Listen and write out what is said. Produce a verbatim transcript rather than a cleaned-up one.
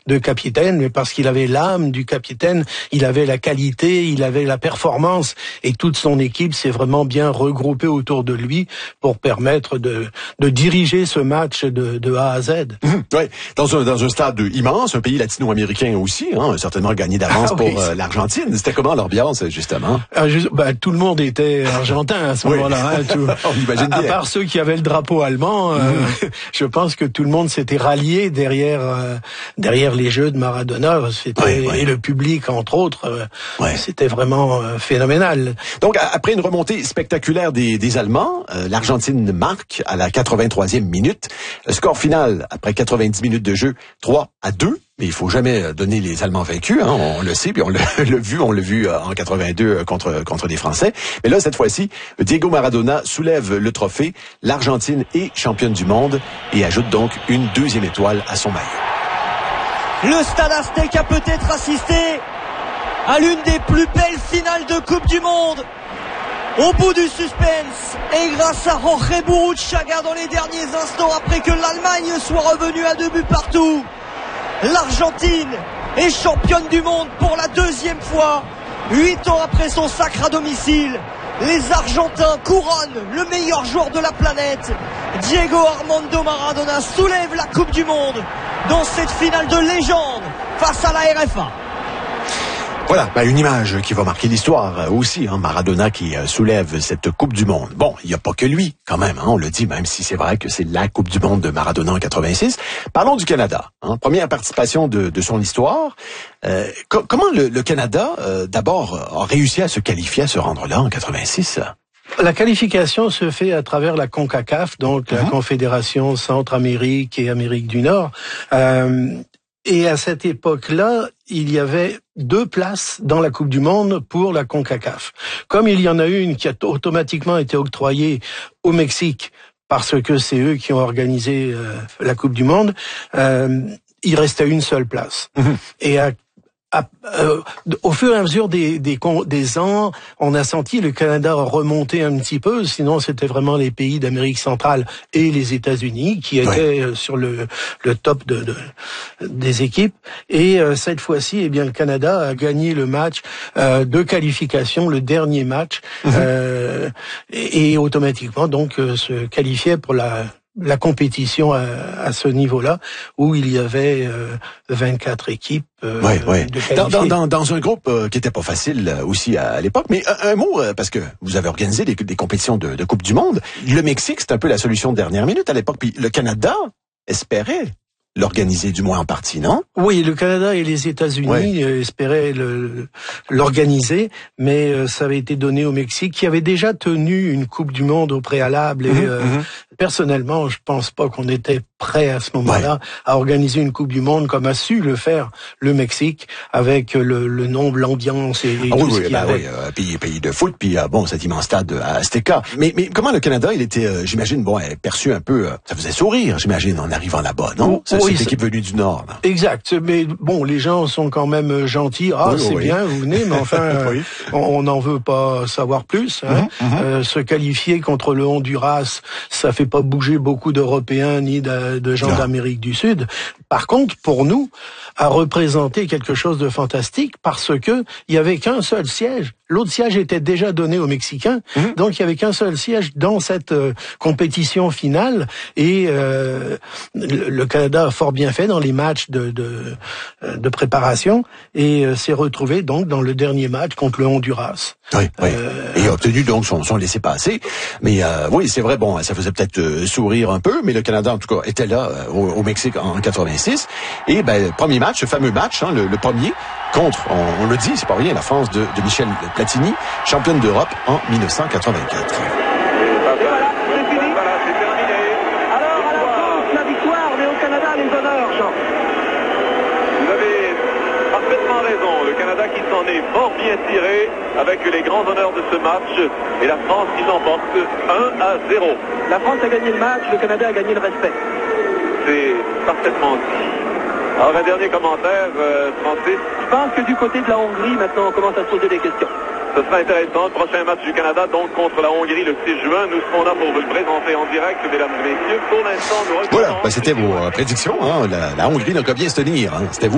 de capitaine, mais parce qu'il avait l'âme du capitaine, il avait la qualité, il avait la performance, et toute son équipe s'est vraiment bien regroupée autour de lui pour permettre de, de diriger ce match de, de A à Z. Mmh, oui, dans un, dans un stade immense, un pays latino-américain aussi, hein, certainement gagné d'avance ah, pour oui. euh, l'Argentine. C'était comment l'ambiance, justement? Ah, juste, ben, tout le monde était argentin à ce oui. moment-là. Hein, tout, On imagine bien. À part ceux qui avaient le drapeau allemand, mmh. euh, je pense que tout le monde s'était rallié derrière euh, derrière les jeux de Maradona. C'était, oui, oui. Et le public, entre autres, euh, oui. c'était vraiment euh, phénoménal. Donc, après une remontée spectaculaire des, des Allemands, euh, l'Argentine marque à la quatre-vingt-troisième minute. Le score final, après quatre-vingt-dix minutes de jeu, trois à deux. Mais il faut jamais donner les Allemands vaincus, hein, on le sait, puis on l'a, l'a vu, on l'a vu en quatre-vingt-deux contre contre les Français. Mais là, cette fois-ci, Diego Maradona soulève le trophée. L'Argentine est championne du monde et ajoute donc une deuxième étoile à son maillot. Le Stade Aztec a peut-être assisté à l'une des plus belles finales de Coupe du Monde. Au bout du suspense, et grâce à Jorge Burruchaga dans les derniers instants après que l'Allemagne soit revenue à deux buts partout, l'Argentine est championne du monde pour la deuxième fois, huit ans après son sacre à domicile. Les Argentins couronnent le meilleur joueur de la planète. Diego Armando Maradona soulève la Coupe du Monde dans cette finale de légende face à la R F A. Voilà, ben une image qui va marquer l'histoire aussi, hein, Maradona qui euh, soulève cette Coupe du Monde. Bon, il n'y a pas que lui, quand même, hein, on le dit, même si c'est vrai que c'est la Coupe du Monde de Maradona en quatre-vingt-six. Parlons du Canada, hein, première participation de, de son histoire. Euh, co- comment le, le Canada, euh, d'abord, a réussi à se qualifier, à se rendre là en quatre-vingt-six? La qualification se fait à travers la CONCACAF, donc mm-hmm. la Confédération Centre-Amérique et Amérique du Nord. Euh, Et à cette époque-là, il y avait deux places dans la Coupe du Monde pour la CONCACAF. Comme il y en a une qui a automatiquement été octroyée au Mexique, parce que c'est eux qui ont organisé euh, la Coupe du Monde, euh, il restait une seule place. Mmh. Et à À, euh, au fur et à mesure des, des, des ans, on a senti le Canada remonter un petit peu. Sinon, c'était vraiment les pays d'Amérique centrale et les États-Unis qui étaient ouais. sur le, le top de, de, des équipes. Et euh, cette fois-ci, eh bien, le Canada a gagné le match euh, de qualification, le dernier match, mmh. euh, et, et automatiquement donc euh, se qualifiait pour la la compétition à, à ce niveau-là, où il y avait euh, vingt-quatre équipes. Euh, oui, oui. Dans, dans, dans, dans un groupe euh, qui était pas facile euh, aussi à, à l'époque. Mais un, un mot, euh, parce que vous avez organisé des, des compétitions de, de Coupe du Monde. Le Mexique, c'est un peu la solution de dernière minute à l'époque. Puis le Canada espérait l'organiser, du moins en partie, non? Oui, le Canada et les États-Unis oui. euh, espéraient le, l'organiser, mais euh, ça avait été donné au Mexique, qui avait déjà tenu une Coupe du Monde au préalable. Et mmh, euh, mmh. personnellement, je pense pas qu'on était prêt à ce moment-là ouais. à organiser une Coupe du Monde comme a su le faire le Mexique, avec le, le nombre, l'ambiance et, et ah, tout oui, ce oui, qu'il bah, y avait. Oui, euh, pays, pays de foot, puis euh, bon, cet immense stade à Azteca. Mais, mais comment le Canada, il était, euh, j'imagine, bon, perçu un peu, euh, ça faisait sourire, j'imagine, en arrivant là-bas, non? Oh, oui, cette équipe venue du Nord. Là. Exact. Mais bon, les gens sont quand même gentils. Ah, oui, c'est oui. bien, vous venez, mais enfin, oui. on n'en veut pas savoir plus. Hein. Mm-hmm, mm-hmm. Euh, se qualifier contre le Honduras, ça fait pas bouger beaucoup d'Européens ni de, de gens non. d'Amérique du Sud. Par contre, pour nous, a représenté quelque chose de fantastique parce que il y avait qu'un seul siège. L'autre siège était déjà donné aux Mexicains, mmh. donc il y avait qu'un seul siège dans cette euh, compétition finale. Et euh, le, le Canada a fort bien fait dans les matchs de de, de préparation et euh, s'est retrouvé donc dans le dernier match contre le Honduras. Oui, oui. Euh, et a obtenu donc son, son laissez-passer. Mais euh, oui, c'est vrai, bon, ça faisait peut-être euh, sourire un peu, mais le Canada en tout cas était là euh, au, au Mexique en quatre-vingt-six. Et ben premier match, ce fameux match, hein, le, le premier contre, on, on le dit, c'est pas rien, la France de, de Michel Platini, championne d'Europe en dix-neuf cent quatre-vingt-quatre. Qui s'en est fort bien tiré avec les grands honneurs de ce match et la France qui l'emporte un à zéro. La France a gagné le match, le Canada a gagné le respect. C'est parfaitement dit. Alors un dernier commentaire, euh, Francis. Je pense que du côté de la Hongrie, maintenant on commence à se poser des questions. Ce sera intéressant. Le prochain match du Canada, donc contre la Hongrie le six juin. Nous serons là pour vous le présenter en direct, mesdames et messieurs. Pour l'instant, nous Voilà, ben, c'était vos euh, prédictions. Hein. La, la Hongrie n'a qu'à bien se tenir. Hein. C'était vous.